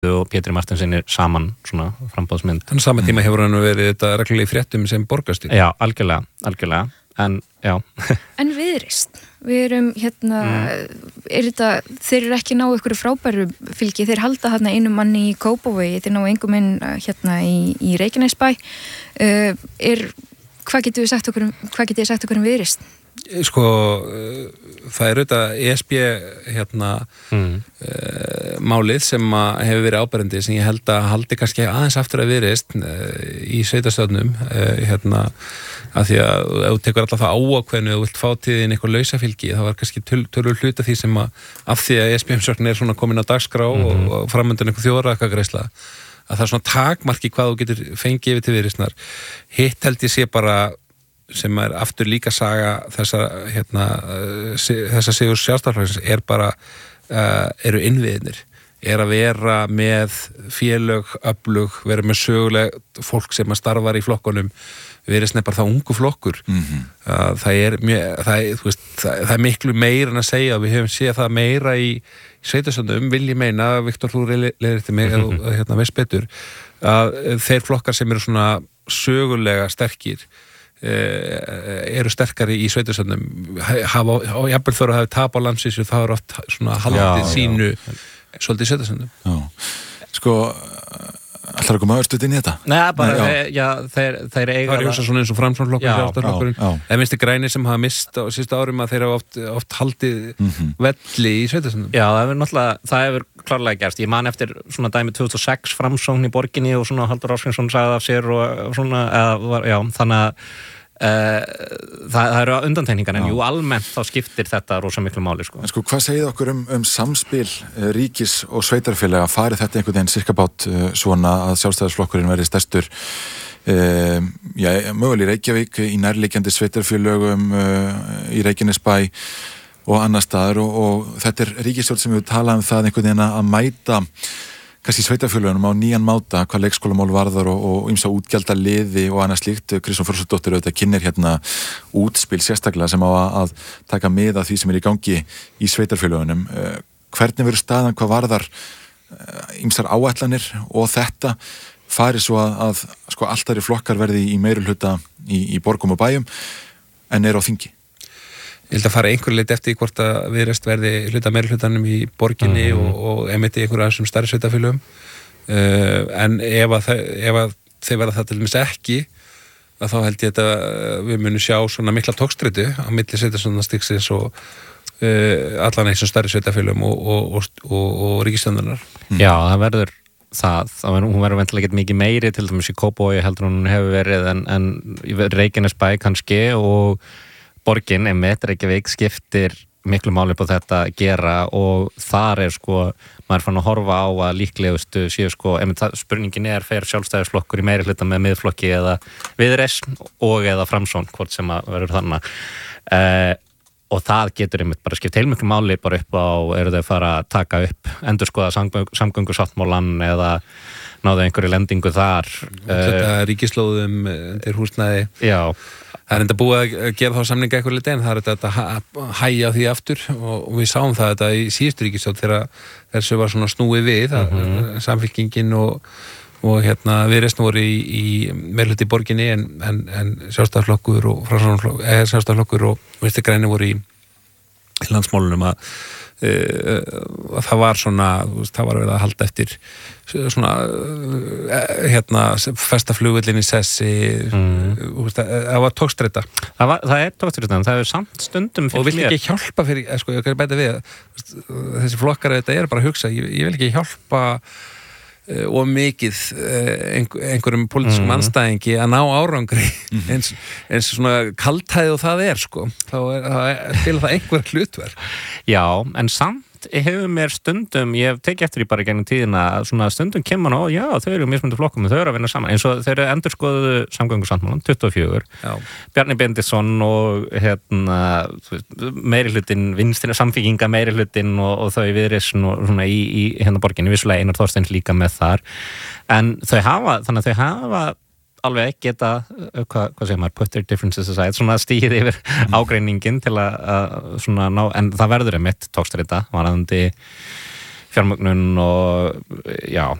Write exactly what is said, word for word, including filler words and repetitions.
og Pétri Martinsinni saman svona framboðsmynd. En sama tíma hefur hann verið þetta reglulega í fréttum sem borgarstjóri. Já, algjörlega, algjörlega. En, já. En Viðreisn, við erum hérna, mm. er þetta, þeir eru ekki ná ykkur frábæru fylgi, þeir halda þarna einu manni í Kópavogi, þeir ná engum inn hérna í, í Reykjanesbæ. Uh, er, hvað getur við sagt okkur um, hvað getur við sagt okkur um Viðreisn? Sko, það er auðvitað E S B hérna mm. uh, málið sem hefur verið áberandi sem ég held að haldi kannski aðeins aftur að Viðreisn uh, í sveitarstjórnum uh, hérna að því að ef þú tekur alltaf það áákveðnu og þú vilt fá til þín eitthvað lausafylgi þá var kannski tölur hluta því sem að af því að E S B-umsögn er svona komin á dagskrá mm-hmm. og, og framöndan eitthvað þjóðaratkvæðagreiðsla að það er svona takmarki hvað þú getur fengið yfir til Viðreisnar. Hitt held ég sé bara sem er aftur líka saga þessa, hérna, þessa sigur sjálfstæðisflokksins er bara uh, eru innviðinir er að vera með félög, öflug, vera með sögulegt fólk sem að starfar í flokkunum Viðreisn er bara það ungu flokkur mm-hmm. uh, það, er mjög, það, er, veist, það, það er miklu meira en að segja og við höfum séð það meira í, í sveitarstjórnum vil ég meina, Viktor þú leiðir til mig mm-hmm. að hérna, veist betur að þeir flokkar sem eru svona sögulega sterkir eru sterkari í sveitarstjórnum hafa, og jafnvel þurfa að hafa tap á landsvísu þá er oft svona haldið sínu já. Svolítið í sveitarstjórnum Sko, ætlar að koma örstuð inn í þetta? Nei, bara, já, þeir, já þeir, þeir eiga það er eins og svona eins og framsóknarflokkurinn en minnst er grænir sem hafa mist á sísta árum að þeir hafa oft, oft haldið mm-hmm. velli í sveitarstjórnum Já, það hefur náttúrulega, það hefur klárlega gerst ég man eftir svona dæmi tvö þúsund og sex framsókn í borginni og svona Halldór Ásgrímsson sagði af sér og svona, eða, já, þannig að Uh, það, það eru undantekningar en jú almennt þá skiptir þetta rosa miklu máli sko. En sko hvað segið okkur um, um samspil uh, ríkis og sveitarfélaga farið þetta einhvern veginn cirka bát uh, svona að sjálfstæðisflokkurinn verði stærstur uh, já, mögulega í Reykjavík í nærliggjandi sveitarfélögum uh, í Reykjanesbæ og annar staðar og, og þetta er ríkisstjórn sem við talaðum um það einhvern veginn að mæta kannski sveitarfélögunum á nýjan máta hvað leikskólamál varðar og, og ýmsa útgjalda liði og annað slíkt. Kristján Frostadóttir auðvitað kynnir hérna útspil sérstaklega sem á að, að taka mið af því sem er í gangi í sveitarfélögunum. Hvernig verður staðan hvað varðar ýmsar áætlanir og þetta fari svo að, að sko alltari flokkar verði í meirihluta í, í borgum og bæjum en er á þingi? Ég held að fara einhver leit eftir hvort að Viðreisn verði hluta meiri hlutanum í borginni mm-hmm. og, og emitt í einhverja þessum stærri sveitafélögum uh, en ef að, ef að þeir verða það til dæmis ekki að þá held ég að við munum sjá svona mikla tókstreitu á milli sveitarstjórnarsstigsins og uh, allan þessum stærri sveitafélögum og, og, og, og, og ríkisstjórnarinnar. Mm. Já, það verður það, það verður, hún verður vendilega ekki mikið meiri til dæmis í Kópavogi heldur hún hefur verið en, en í Reykjanesbæ kannski og borgin, einmitt, Reykjavík skiptir miklu máli på þetta að gera og þar er sko maður fann að horfa á að líklegustu séu sko, einmitt spurningin er fer sjálfstæðisflokkur í meiri hluta með miðflokki eða Viðreisn og eða Framsókn hvort sem að verður þannig uh, og það getur einmitt bara skipt heilmiklu máli bara upp á, eru þau fara að taka upp endurskoða samgöngusáttmálann eða náðu einhverju lendingu þar Þetta uh, ríkislóðum undir húsnæði Já Það er enda búið að gera þá samninga eitthvað liti en það er þetta að hæja því aftur og við sáum það þetta í síðustu ríkisstjórn þegar þessu var svona snúið við mm-hmm. samfylkingin og, og hérna Viðreisn voru í, í meirihluta í borginni en, en, en sjálfstæðisflokkur og Framsóknarflokkur eða sjálfstæðisflokkur og Vinstri grænir voru í, í landsmálunum að, e, að það var svona það var verið að halda eftir svona hérna festa flugvöllin í sessi mm. það var tókstreita það, var, það er tókstreita en það er samt stundum og vil ekki hjálpa fyrir sko, ég kan bæta við þessi flokkar þetta er bara að hugsa ég, ég vil ekki hjálpa uh, og mikið uh, einhverjum pólitískum mm. anstæðingi að ná árangri mm. eins, eins svona kaltæði og það er sko þá er, það er, spila það einhver hlutverk Já, en samt hefur mér stundum, ég hef tekið eftir í bara gennum tíðina, svona stundum kemur og já, þau eru mismunandi flokkum, þau eru að vinna saman eins og þau eru endurskoðuðu samgöngusáttmálann tuttugu og fjögur, já. Bjarni Benediktsson og hérna meirihlutin, Vinstri samfylkinga meirihlutin og, og þau Viðreisn og svona í, í hérna borginni, vissulega Einar Þorsteins líka með þar, en þau hafa þannig að þau hafa alveg geta, hvað, hvað segir maður, put their differences aside, svona stíð yfir mm. ágreiningin til að, að svona ná, en það verður einmitt tókstreita varðandi fjármögnun og já,